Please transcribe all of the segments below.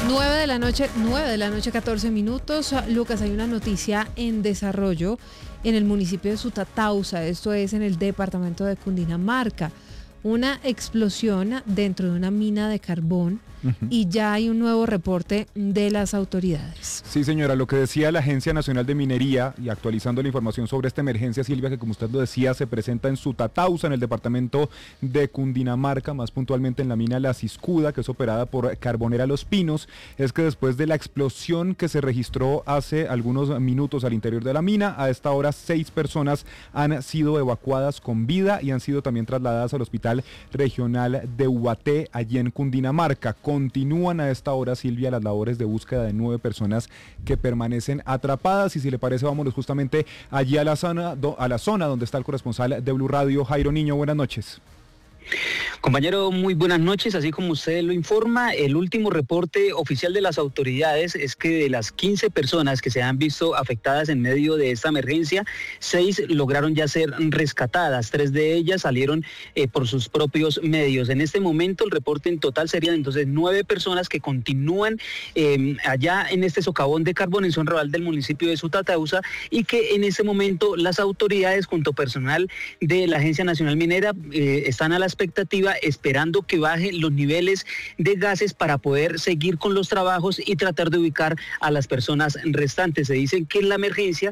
9 de la noche, 14 minutos. Lucas, hay una noticia en desarrollo en el municipio de Sutatausa, esto es en el departamento de Cundinamarca. Una explosión dentro de una mina de carbón y ya hay un nuevo reporte de las autoridades. Sí, señora, lo que decía la Agencia Nacional de Minería y actualizando la información sobre esta emergencia, Silvia, que como usted lo decía, se presenta en Sutatausa, en el departamento de Cundinamarca, más puntualmente en la mina La Ciscuda, que es operada por Carbonera Los Pinos, es que después de la explosión que se registró hace algunos minutos al interior de la mina, a esta hora 6 personas han sido evacuadas con vida y han sido también trasladadas al Hospital Regional de Ubaté, allí en Cundinamarca. Continúan a esta hora, Silvia, las labores de búsqueda de 9 personas que permanecen atrapadas, y si le parece, vámonos justamente allí a la zona donde está el corresponsal de Blue Radio, Jairo Niño. Buenas noches. Compañero, muy buenas noches. Así como usted lo informa, el último reporte oficial de las autoridades es que de las 15 personas que se han visto afectadas en medio de esta emergencia, 6 lograron ya ser rescatadas. 3 de ellas salieron por sus propios medios. En este momento el reporte en total serían entonces 9 personas que continúan allá en este socavón de carbón en zona rural del municipio de Sutatausa, y que en este momento las autoridades junto personal de la Agencia Nacional Minera están a la expectativa, esperando que bajen los niveles de gases para poder seguir con los trabajos y tratar de ubicar a las personas restantes. Se dice que la emergencia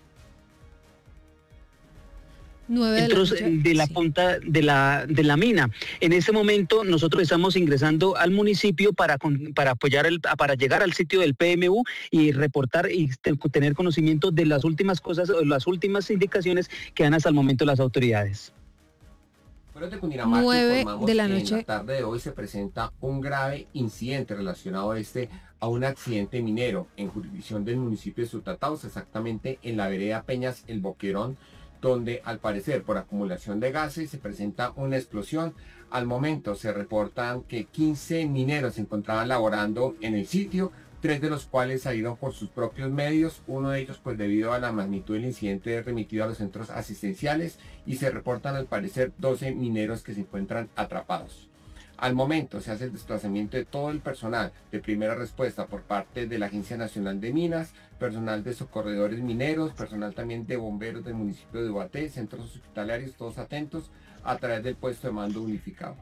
dentro de la punta de la mina. En este momento nosotros estamos ingresando al municipio para llegar al sitio del PMU y reportar y tener conocimiento de las últimas cosas, las últimas indicaciones que dan hasta el momento las autoridades. De Cundinamarca, 9 de la noche. En la tarde de hoy se presenta un grave incidente relacionado a un accidente minero en jurisdicción del municipio de Sutatausa, exactamente en la vereda Peñas El Boquerón, donde al parecer por acumulación de gases se presenta una explosión. Al momento se reportan que 15 mineros se encontraban laborando en el sitio, 3 de los cuales salieron por sus propios medios, uno de ellos pues debido a la magnitud del incidente remitido a los centros asistenciales, y se reportan al parecer 12 mineros que se encuentran atrapados. Al momento se hace el desplazamiento de todo el personal de primera respuesta por parte de la Agencia Nacional de Minas, personal de socorredores mineros, personal también de bomberos del municipio de Ubaté, centros hospitalarios, todos atentos a través del puesto de mando unificado.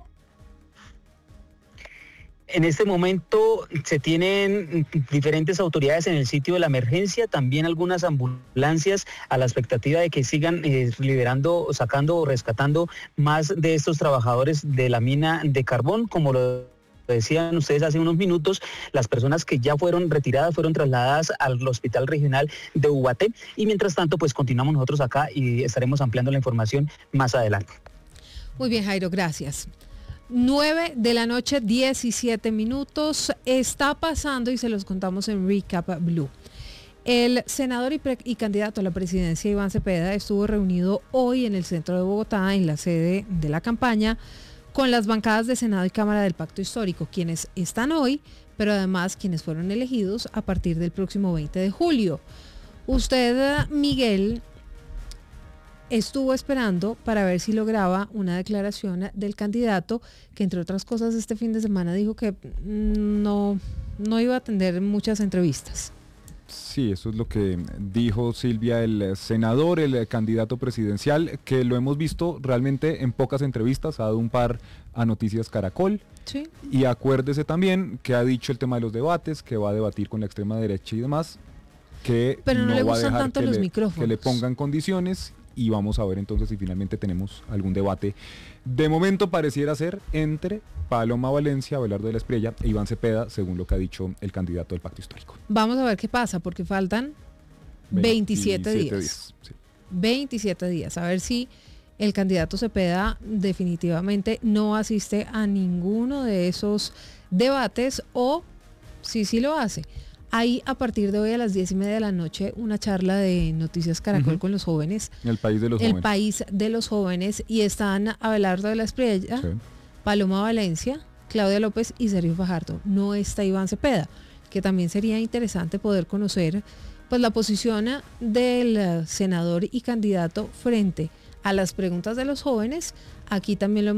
En este momento se tienen diferentes autoridades en el sitio de la emergencia, también algunas ambulancias a la expectativa de que sigan liberando, sacando o rescatando más de estos trabajadores de la mina de carbón. Como lo decían ustedes hace unos minutos, las personas que ya fueron retiradas fueron trasladadas al Hospital Regional de Ubaté, y mientras tanto pues continuamos nosotros acá y estaremos ampliando la información más adelante. Muy bien, Jairo, gracias. 9 de la noche, 17 minutos. Está pasando y se los contamos en Recap Blue. El senador y candidato a la presidencia, Iván Cepeda, estuvo reunido hoy en el centro de Bogotá, en la sede de la campaña, con las bancadas de Senado y Cámara del Pacto Histórico, quienes están hoy, pero además quienes fueron elegidos a partir del próximo 20 de julio. Usted, Miguel, estuvo esperando para ver si lograba una declaración del candidato, que entre otras cosas este fin de semana dijo que no iba a atender muchas entrevistas. Sí, eso es lo que dijo, Silvia, el senador, el candidato presidencial, que lo hemos visto realmente en pocas entrevistas. Ha dado un par a Noticias Caracol. Sí. Y acuérdese también que ha dicho el tema de los debates, que va a debatir con la extrema derecha y demás, que pero no le va a gustan dejar tanto los micrófonos, que le pongan condiciones. Y vamos a ver entonces si finalmente tenemos algún debate. De momento pareciera ser entre Paloma Valencia, Abelardo de la Espriella e Iván Cepeda, según lo que ha dicho el candidato del Pacto Histórico. Vamos a ver qué pasa, porque faltan 27 días. Sí. 27 días. A ver si el candidato Cepeda definitivamente no asiste a ninguno de esos debates, o si sí lo hace. Hay a partir de hoy a las 10:30 de la noche una charla de Noticias Caracol con los jóvenes. El país de los jóvenes. El país de los jóvenes, y están Abelardo de la Espriella, sí, Paloma Valencia, Claudia López y Sergio Fajardo. No está Iván Cepeda, que también sería interesante poder conocer pues la posición del senador y candidato frente a las preguntas de los jóvenes. Aquí también lo